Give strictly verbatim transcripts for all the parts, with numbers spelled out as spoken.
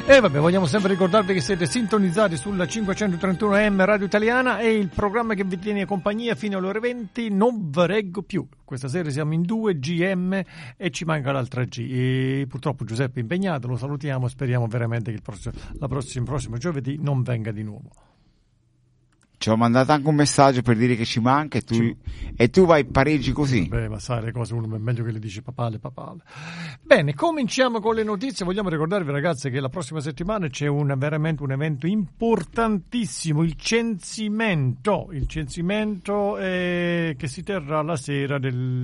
E vabbè, vogliamo sempre ricordarvi che siete sintonizzati sulla cinquecentotrentuno A M Radio Italiana e il programma che vi tiene compagnia fino alle ore venti, Non ve reggo più. Questa sera siamo in due G M e ci manca l'altra G. E purtroppo Giuseppe è impegnato, lo salutiamo, speriamo veramente che il prossimo, la prossima, prossimo giovedì non venga di nuovo. Ci ho mandato anche un messaggio per dire che ci manca e tu, ci... e tu vai pareggi così. Beh, ma sai le cose, uno è meglio che le dice papale, papale. Bene, cominciamo con le notizie. Vogliamo ricordarvi, ragazzi, che la prossima settimana c'è un, veramente un evento importantissimo, il censimento. Il censimento eh, che si terrà la sera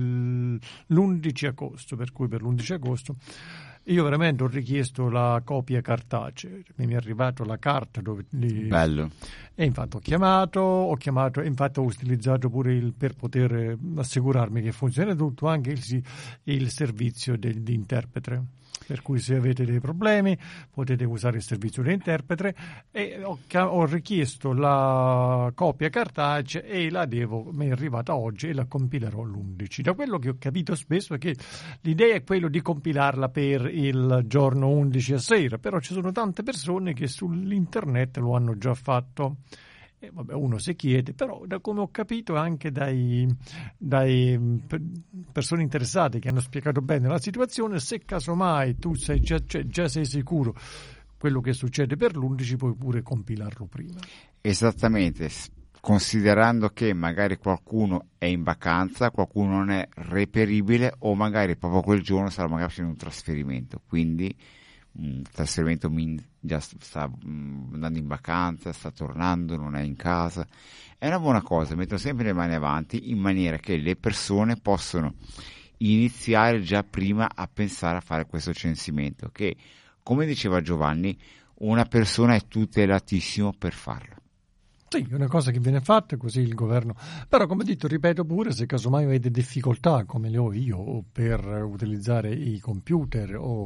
dell'undici agosto, per cui per l'undici agosto io veramente ho richiesto la copia cartacea, mi è arrivata la carta dove li... Bello. E infatti ho chiamato, ho chiamato, e infatti ho utilizzato pure il, per poter assicurarmi che funziona tutto, anche il, il servizio del, di interprete. Per cui se avete dei problemi potete usare il servizio di interprete, e ho, ho richiesto la copia cartacea e la devo, mi è arrivata oggi e la compilerò l'undici. Da quello che ho capito spesso è che l'idea è quello di compilarla per il giorno undici a sera, però ci sono tante persone che sull'internet lo hanno già fatto. E vabbè, uno si chiede, però da come ho capito anche dai, dai persone interessate che hanno spiegato bene la situazione, se casomai tu sei già, cioè, già sei sicuro quello che succede per l'undici, puoi pure compilarlo prima. Esattamente, considerando che magari qualcuno è in vacanza, qualcuno non è reperibile o magari proprio quel giorno sarà magari facendo un trasferimento, quindi un trasferimento già sta andando in vacanza, sta tornando, non è in casa. È una buona cosa, mettono sempre le mani avanti in maniera che le persone possono iniziare già prima a pensare a fare questo censimento, che, come diceva Giovanni, una persona è tutelatissimo per farlo. Sì, è una cosa che viene fatta così il governo, però come detto, ripeto pure, se casomai avete difficoltà come le ho io o per utilizzare i computer o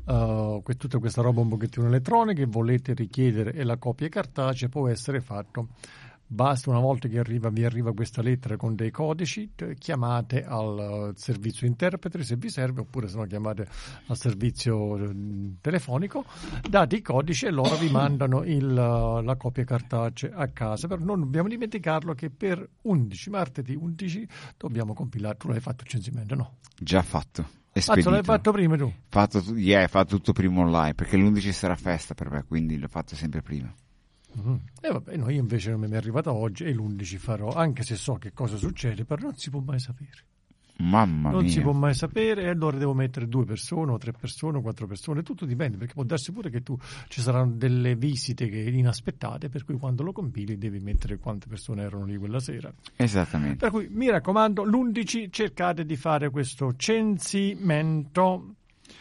uh, tutta questa roba un pochettino elettronica e volete richiedere la copia cartacea, può essere fatto. Basta, una volta che arriva, vi arriva questa lettera con dei codici, chiamate al servizio interprete se vi serve, oppure se no chiamate al servizio telefonico, date i codici e loro vi mandano il, la copia cartacea a casa. Però non dobbiamo dimenticarlo che per undici, martedì undici, dobbiamo compilare. Tu l'hai fatto il censimento, no? Già fatto. Ah, tu l'hai fatto prima tu? Fatto, yeah, fatto tutto prima online, perché l'undici sarà festa per me, quindi l'ho fatto sempre prima. Mm-hmm. E vabbè, noi invece non mi è arrivata oggi e l'undici farò, anche se so che cosa succede, però non si può mai sapere. Mamma non mia. si può mai sapere, e allora devo mettere due persone o tre persone o quattro persone, tutto dipende, perché può darsi pure che tu ci saranno delle visite che inaspettate, per cui quando lo compili devi mettere quante persone erano lì quella sera. Esattamente. Per cui mi raccomando, l'undici cercate di fare questo censimento.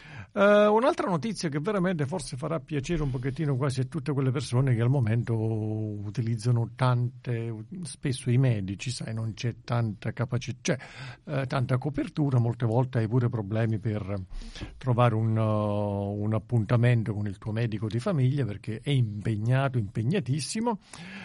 Uh, un'altra notizia che veramente forse farà piacere un pochettino quasi a tutte quelle persone che al momento utilizzano tante, spesso i medici, sai, non c'è tanta capacità, cioè uh, tanta copertura, molte volte hai pure problemi per trovare un, uh, un appuntamento con il tuo medico di famiglia perché è impegnato, impegnatissimo.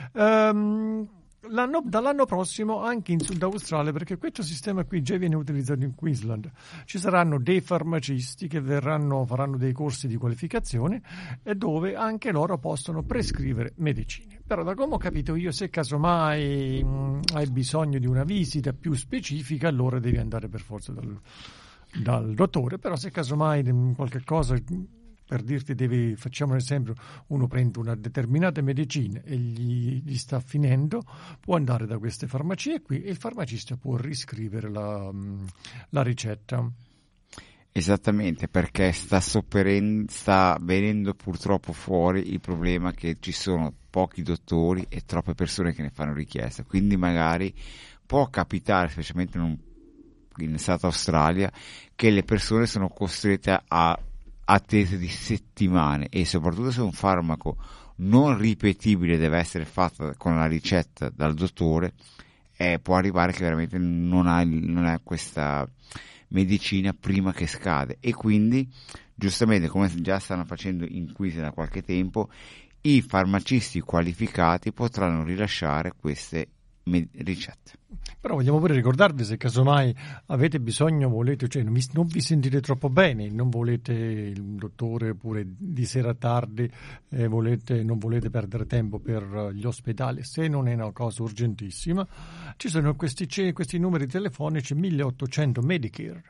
Um, L'anno, dall'anno prossimo anche in Sud Australia, perché questo sistema qui già viene utilizzato in Queensland, ci saranno dei farmacisti che verranno, faranno dei corsi di qualificazione e dove anche loro possono prescrivere medicine. Però da come ho capito io, se casomai mh, hai bisogno di una visita più specifica, allora devi andare per forza dal, dal dottore, però se casomai mh, qualche cosa... Per dirti, devi, facciamo un esempio, uno prende una determinata medicina e gli, gli sta finendo, può andare da queste farmacie qui e il farmacista può riscrivere la, la ricetta. Esattamente, perché sta, sopperendo, sta venendo purtroppo fuori il problema che ci sono pochi dottori e troppe persone che ne fanno richiesta, quindi magari può capitare, specialmente in, un, in South Australia, che le persone sono costrette a attese di settimane, e soprattutto se un farmaco non ripetibile deve essere fatto con la ricetta dal dottore, eh, può arrivare che veramente non ha, non ha questa medicina prima che scade, e quindi giustamente, come già stanno facendo in Queensland da qualche tempo, i farmacisti qualificati potranno rilasciare queste med- ricette. Però vogliamo pure ricordarvi, se casomai avete bisogno, volete, cioè non vi, non vi sentite troppo bene, non volete il dottore pure di sera tardi, eh, volete, non volete perdere tempo per gli ospedali, se non è una cosa urgentissima, ci sono questi, questi numeri telefonici milleottocento Medicare.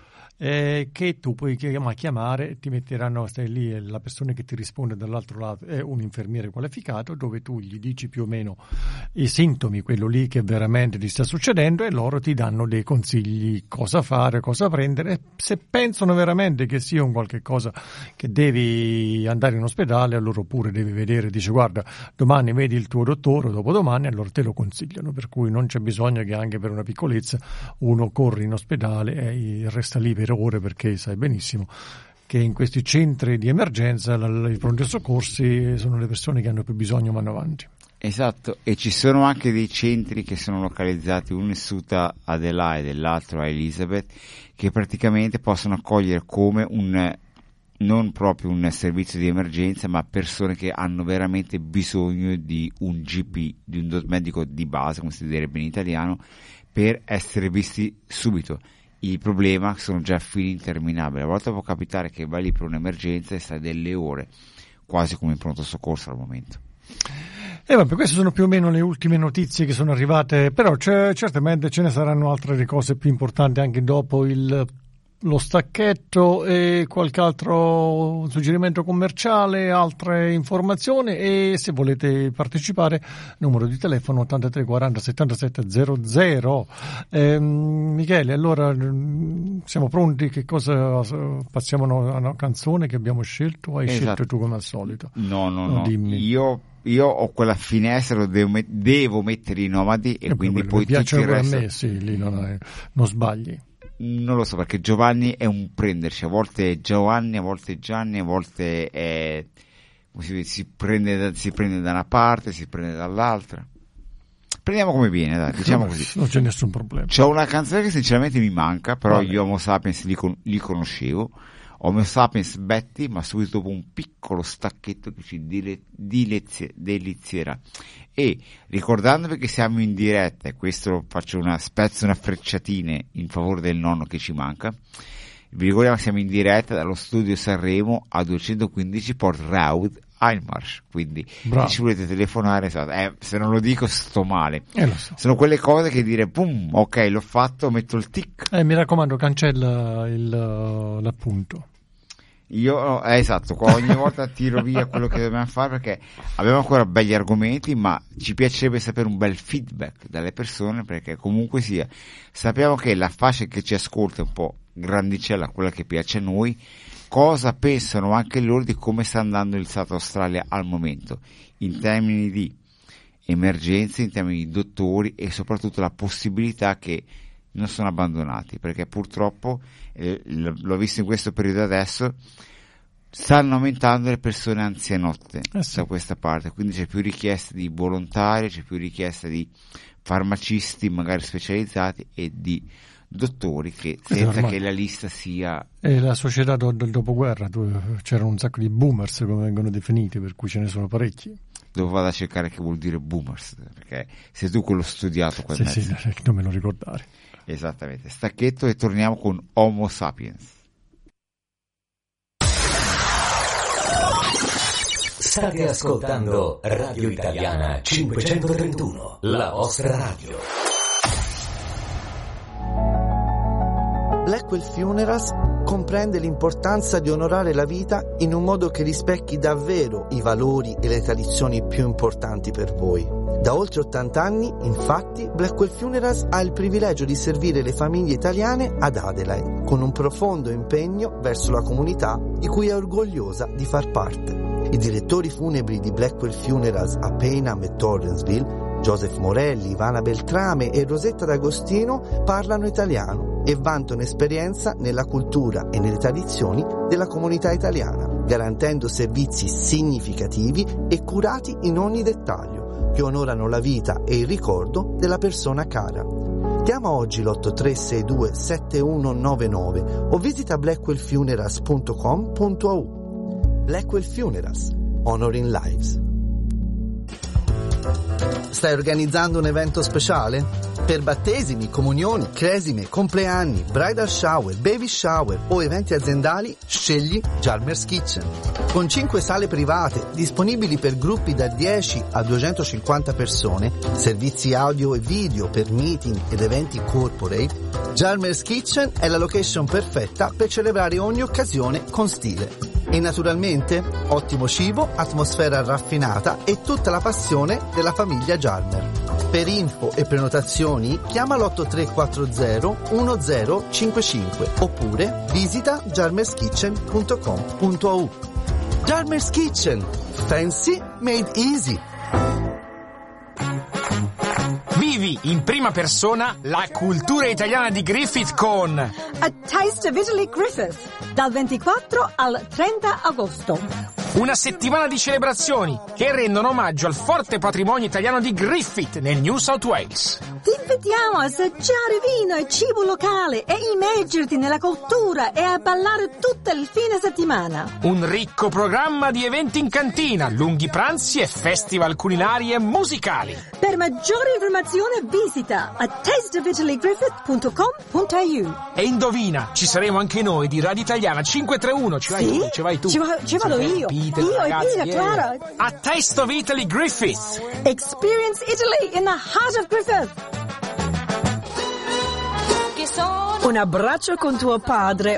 Eh, che tu puoi chiamare e ti metteranno, stai lì e la persona che ti risponde dall'altro lato è un infermiere qualificato, dove tu gli dici più o meno i sintomi, quello lì che veramente ti sta succedendo, e loro ti danno dei consigli, cosa fare, cosa prendere. Se pensano veramente che sia un qualche cosa che devi andare in ospedale, allora pure devi vedere, dice guarda domani vedi il tuo dottore, dopodomani, allora te lo consigliano, per cui non c'è bisogno che anche per una piccolezza uno corri in ospedale e resta lì per ore, perché sai benissimo che in questi centri di emergenza i pronti soccorsi sono le persone che hanno più bisogno, vanno avanti. Esatto, e ci sono anche dei centri che sono localizzati, uno in Suta Adelaide e l'altro a Elizabeth, che praticamente possono accogliere come un, non proprio un servizio di emergenza, ma persone che hanno veramente bisogno di un G P, di un medico di base, come si direbbe in italiano, per essere visti subito. Il problema sono già fili interminabili, a volte può capitare che vai lì per un'emergenza e stai delle ore, quasi come in pronto soccorso al momento. E vabbè, queste sono più o meno le ultime notizie che sono arrivate, però c'è, certamente ce ne saranno altre cose più importanti anche dopo il lo stacchetto e qualche altro suggerimento commerciale, altre informazioni, e se volete partecipare numero di telefono ottantatré quaranta settantasette zero zero. Eh, Michele, allora siamo pronti? Che cosa passiamo a una canzone che abbiamo scelto o hai esatto. scelto tu come al solito? No, no, no. no. Dimmi. Io Io ho quella finestra, lo devo, met- devo mettere i nomadi e, e quindi poi tutto il resto... a me, sì, lì non, è, non sbagli. Non lo so, perché Giovanni è un prenderci, a volte è Giovanni, a volte è Gianni, a volte è, come si dice, si prende da, si prende da una parte, si prende dall'altra. Prendiamo come viene, dai, diciamo così. Non c'è nessun problema. C'ho una canzone che sinceramente mi manca, però vale. Gli Homo Sapiens li, con- li conoscevo. Homo Sapiens Betty, ma subito dopo un piccolo stacchetto che ci dile- dilezia- delizierà. E ricordandovi che siamo in diretta, e questo faccio una spezzo una frecciatina in favore del nonno che ci manca, vi ricordiamo che siamo in diretta dallo studio Sanremo a duecentoquindici Port Road, Einmarsch, quindi Bravo. se ci volete telefonare, eh, se non lo dico sto male. Eh, lo so. Sono quelle cose che dire boom, ok, l'ho fatto, metto il tic. Eh, mi raccomando, cancella il, l'appunto. Io, eh, esatto, qua ogni volta tiro via quello che dobbiamo fare, perché abbiamo ancora begli argomenti, ma ci piacerebbe sapere un bel feedback dalle persone, perché comunque sia, sappiamo che la fascia che ci ascolta è un po' grandicella, quella che piace a noi. Cosa pensano anche loro di come sta andando il South Australia al momento, in termini di emergenze, in termini di dottori e soprattutto la possibilità che non sono abbandonati, perché purtroppo, eh, l'ho visto in questo periodo adesso, stanno aumentando le persone anzianotte eh sì. da questa parte, quindi c'è più richiesta di volontari, c'è più richiesta di farmacisti magari specializzati e di dottori, che senza che la lista sia... E la società do- del dopoguerra, c'erano un sacco di boomers, come vengono definiti, per cui ce ne sono parecchi. Dove vado a cercare che vuol dire boomers, perché sei tu quello studiato qua in sì, mezzo. Sì, non me lo ricordare. Esattamente, stacchetto e torniamo con Homo Sapiens. State ascoltando Radio Italiana cinquecentotrentuno, la vostra radio. Blackwell Funerals comprende l'importanza di onorare la vita in un modo che rispecchi davvero i valori e le tradizioni più importanti per voi. Da oltre ottanta anni, infatti, Blackwell Funerals ha il privilegio di servire le famiglie italiane ad Adelaide, con un profondo impegno verso la comunità di cui è orgogliosa di far parte. I direttori funebri di Blackwell Funerals a Payneham e Torrensville, Joseph Morelli, Ivana Beltrame e Rosetta D'Agostino, parlano italiano e vantano esperienza nella cultura e nelle tradizioni della comunità italiana, garantendo servizi significativi e curati in ogni dettaglio, che onorano la vita e il ricordo della persona cara. Chiama oggi l'otto tre sei due sette uno nove nove o visita blackwell funerals punto com punto a u. Blackwell Funerals, Honoring Lives. Stai organizzando un evento speciale? Per battesimi, comunioni, cresime, compleanni, bridal shower, baby shower o eventi aziendali, scegli Jarmer's Kitchen. Con cinque sale private disponibili per gruppi da dieci a duecentocinquanta persone, servizi audio e video per meeting ed eventi corporate, Jarmer's Kitchen è la location perfetta per celebrare ogni occasione con stile. E naturalmente ottimo cibo, atmosfera raffinata e tutta la passione della famiglia Jarmer. Per info e prenotazioni chiama l'otto tre quattro zero uno zero cinque cinque oppure visita jarmers kitchen punto com punto a u. Jarmer's Kitchen, fancy made easy. Vivi in prima persona la cultura italiana di Griffith con A Taste of Italy Griffith, dal ventiquattro al trenta agosto. Una settimana di celebrazioni che rendono omaggio al forte patrimonio italiano di Griffith nel New South Wales. Ti invitiamo a assaggiare vino e cibo locale e immergerti nella cultura e a ballare tutto il fine settimana. Un ricco programma di eventi in cantina, lunghi pranzi e festival culinari e musicali. Per maggiore informazione visita a taste of italy griffith punto com punto a u. E indovina, ci saremo anche noi di Radio Italiana cinquecentotrentatré. Ci vai Sì? tu, ci vai tu. Ci, va- ci vado io. Peter, io ragazzi, e Peter, yeah. Clara. A Taste of Italy Griffith. Experience Italy in the heart of Griffith. Un abbraccio con tuo padre